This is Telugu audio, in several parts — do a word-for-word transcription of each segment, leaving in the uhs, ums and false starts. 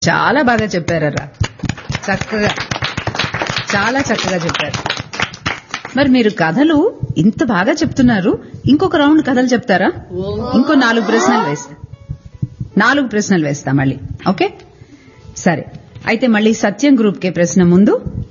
చాలా బాగా చెప్పారరా, చక్కగా, చాలా చక్కగా చెప్పారు. మరి మీరు కథలు ఇంత బాగా చెప్తున్నారు, ఇంకొక రౌండ్ కథలు చెప్తారా? ఇంకో నాలుగు ప్రశ్నలు వేస్తా నాలుగు ప్రశ్నలు వేస్తా మళ్ళీ. ఓకే, సరే. అయితే మళ్ళీ సత్యం గ్రూప్ కే ప్రశ్న ముందు.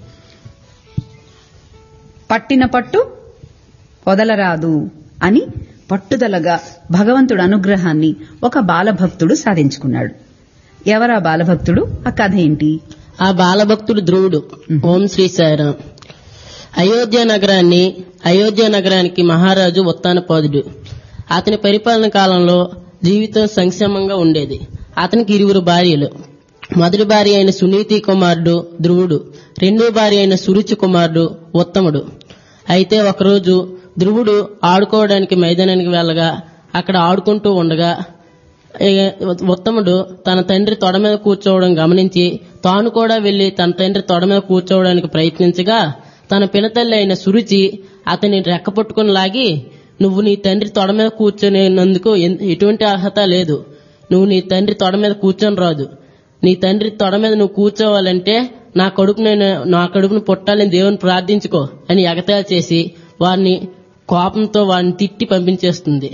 పట్టిన పట్టు వదలరాదు అని పట్టుదలగా భగవంతుడు అనుగ్రహాన్ని ఒక బాలభక్తుడు సాధించుకున్నాడు. ఎవరా బాలభక్తుడు? ఆ కథ ఏంటి? ఆ బాలభక్తుడు ధ్రువుడు. ఓం శ్రీ సాయిరాం. అయోధ్య నగరాన్ని అయోధ్య నగరానికి మహారాజు ఉత్తానపాదుడు. అతని పరిపాలన కాలంలో జీవితం సంక్షేమంగా ఉండేది. అతనికి ఇరువురు భార్యలు. మొదటి భార్య అయిన సునీతి కుమారుడు ధ్రువుడు, రెండో భార్య అయిన సురుచి కుమారుడు ఉత్తముడు. అయితే ఒకరోజు ధ్రువుడు ఆడుకోవడానికి మైదానానికి వెళ్ళగా అక్కడ ఆడుకుంటూ ఉండగా ఉత్తముడు తన తండ్రి తొడ మీద కూర్చోవడం గమనించి తాను కూడా వెళ్లి తన తండ్రి తొడ మీద కూర్చోవడానికి ప్రయత్నించగా తన పినతల్లి అయిన సురుచి అతని రెక్క పట్టుకుని లాగి, నువ్వు నీ తండ్రి తొడ మీద కూర్చొనేందుకు ఎటువంటి అర్హత లేదు, నువ్వు నీ తండ్రి తొడ మీద కూర్చొని రాదు, నీ తండ్రి తొడ మీద నువ్వు కూర్చోవాలంటే నా కడుపును నా కడుపును పుట్టాలని దేవుని ప్రార్థించుకో అని ఎగతాళి చేసి వారిని కోపంతో వారిని తిట్టి పంపించేస్తుంది.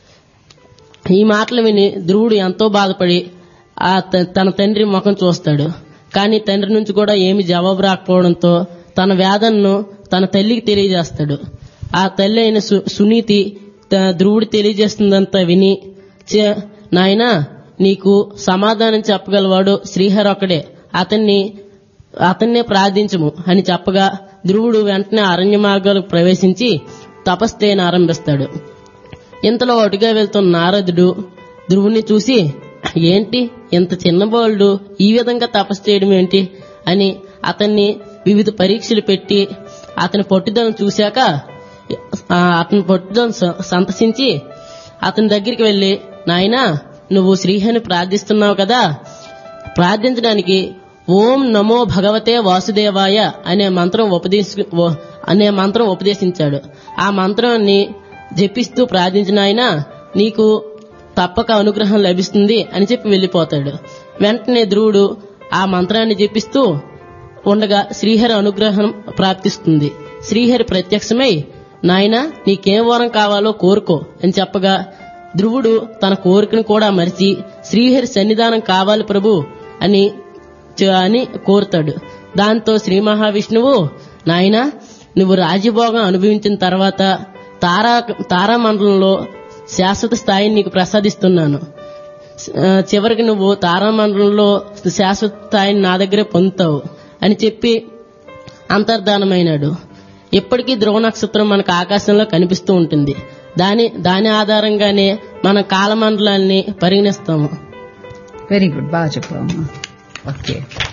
ఈ మాటలు విని ధ్రువుడు ఎంతో బాధపడి ఆ తన తండ్రి ముఖం చూస్తాడు. కానీ తండ్రి నుంచి కూడా ఏమి జవాబు రాకపోవడంతో తన వేదనను తన తల్లికి తెలియజేస్తాడు. ఆ తల్లి అయిన సునీతి ధ్రువుడు తెలియజేస్తుందంతా విని, నాయనా నీకు సమాధానం చెప్పగలవాడు శ్రీహరి ఒక్కడే, అతన్ని అతన్నే ప్రార్థించము అని చెప్పగా ధ్రువుడు వెంటనే అరణ్య మార్గాలకు ప్రవేశించి తపస్సును ఆరంభిస్తాడు. ఇంతలో అటుగా వెళ్తున్న నారదుడు ధ్రువుని చూసి, ఏంటి ఇంత చిన్న బాలుడు ఈ విధంగా తపస్సు చేయడం ఏంటి అని అతన్ని వివిధ పరీక్షలు పెట్టి అతని పట్టుదలను చూశాక అతని పట్టుదలను సంతసించి అతని దగ్గరికి వెళ్లి, నాయనా నువ్వు శ్రీహరిని ప్రార్థిస్తున్నావు కదా, ప్రార్థించడానికి ఓం నమో భగవతే వాసుదేవాయ అనే మంత్రం ఉపదేశ అనే మంత్రం ఉపదేశించాడు. ఆ మంత్రాన్ని జపిస్తూ ప్రార్థించిన ఆయన నీకు తప్పక అనుగ్రహం లభిస్తుంది అని చెప్పి వెళ్లిపోతాడు. వెంటనే ధ్రువుడు ఆ మంత్రాన్ని జపిస్తూ ఉండగా శ్రీహరి అనుగ్రహం ప్రాప్తిస్తుంది. శ్రీహరి ప్రత్యక్షమై, నాయనా నీకేం వరం కావాలో కోరుకో అని చెప్పగా ధ్రువుడు తన కోరికను కూడా మరిచి శ్రీహరి సన్నిధానం కావాలి ప్రభు అని అని కోరుతాడు. దాంతో శ్రీ మహావిష్ణువు, నాయనా నువ్వు రాజ్యభోగం అనుభవించిన తర్వాత తారా తారామండలంలో శాశ్వత స్థాయిని నీకు ప్రసాదిస్తున్నాను, చివరికి నువ్వు తారామండలంలో శాశ్వత స్థాయిని నా దగ్గరే పొందుతావు అని చెప్పి అంతర్ధానమైనాడు. ఇప్పటికీ ధ్రువ నక్షత్రం మనకు ఆకాశంలో కనిపిస్తూ ఉంటుంది. దాని దాని ఆధారంగానే మన కాలమండలాన్ని పరిగణిస్తాము. వెరీ గుడ్, బాగా చెప్పాము. ఓకే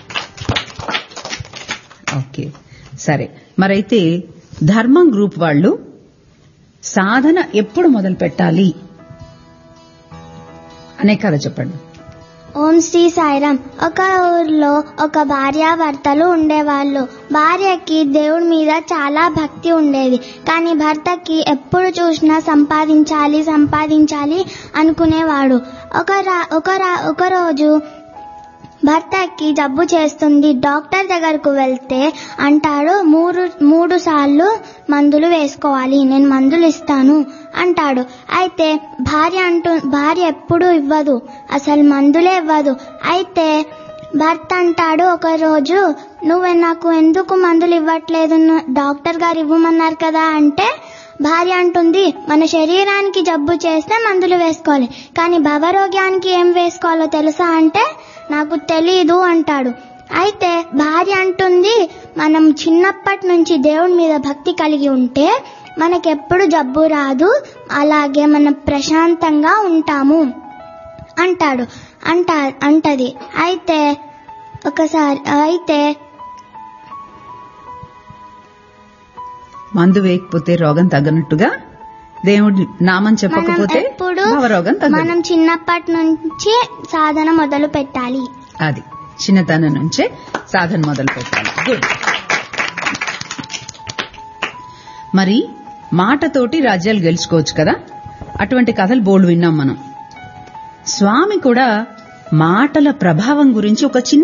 ఓకే సరే. మరైతే ధర్మం గ్రూప్ వాళ్ళు సాధన ఎప్పుడు మొదలు పెట్టాలి అనే కథ చెప్పండి. ఓం శ్రీ సాయిరాం. ఒక ఊర్లో ఒక భార్యాభర్తలు ఉండేవాళ్ళు. భార్యకి దేవుడి మీద చాలా భక్తి ఉండేది. కానీ భర్తకి ఎప్పుడు చూసినా సంపాదించాలి సంపాదించాలి అనుకునేవాడు. ఒక ఒక ఒక రోజు భర్తకి జబ్బు చేస్తుంది. డాక్టర్ దగ్గరకు వెళ్తే అంటాడు, మూడు మూడు సార్లు మందులు వేసుకోవాలి, నేను మందులు ఇస్తాను అంటాడు. అయితే భార్య అంటూ భార్య ఎప్పుడు ఇవ్వదు, అసలు మందులే ఇవ్వదు. అయితే భర్త అంటాడు ఒక రోజు, నువ్వు నాకు ఎందుకు మందులు ఇవ్వట్లేదు, డాక్టర్ గారు ఇవ్వమన్నారు కదా అంటే భార్య అంటుంది, మన శరీరానికి జబ్బు చేస్తే మందులు వేసుకోవాలి, కానీ భవరోగ్యానికి ఏం వేసుకోవాలో తెలుసా అంటే నాకు తెలీదు అంటాడు. అయితే భార్య అంటుంది, మనం చిన్నప్పటి నుంచి దేవుడి మీద భక్తి కలిగి ఉంటే మనకెప్పుడు జబ్బు రాదు, అలాగే మనం ప్రశాంతంగా ఉంటాము అంటాడు అంట అంటది. అయితే ఒకసారి అయితే మందు వేయకపోతే రోగం తగ్గనట్టుగా దేవుడి నామం చెప్పకపోతే రోగం తగ్గదు. మనం చిన్నప్పటి నుంచి సాధన మొదలు పెట్టాలి. అది చిన్నతనం నుంచే సాధన మొదలు పెట్టాలి. గుడ్. మరి మాటతోటి రాజ్యాలు గెలుచుకోవచ్చు కదా, అటువంటి కథలు బోల్డ్ విన్నాం మనం. స్వామి కూడా మాటల ప్రభావం గురించి ఒక చిన్న